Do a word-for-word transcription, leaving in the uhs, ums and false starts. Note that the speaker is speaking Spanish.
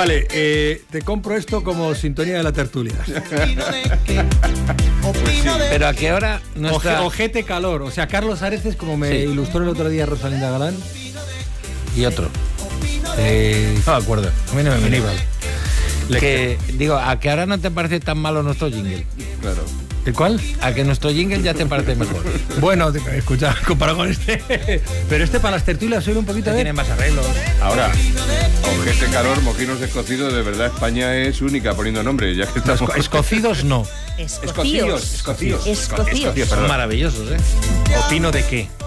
Vale, eh, te compro esto como sintonía de la tertulia. Pero ¿a qué hora nuestra... Ojete calor. O sea, Carlos Areces, como me sí. ilustró el otro día Rosalinda Galán. Y otro. Eh, no me acuerdo. A mí no me viene. Que, digo, ¿a qué hora no te parece tan malo nuestro jingle? Claro. ¿El cuál? A que nuestro jingle ya te parece mejor. Bueno, escucha, comparado con este. Pero este para las tertulias suele un poquito de... Tiene más arreglos. Ahora, ojete calor, mojinos escocidos, de verdad España es única poniendo nombre, ya que estamos... Esco escocidos no. Escocíos. Escocíos. Escocíos. Son maravillosos, ¿eh? ¿Opino de qué?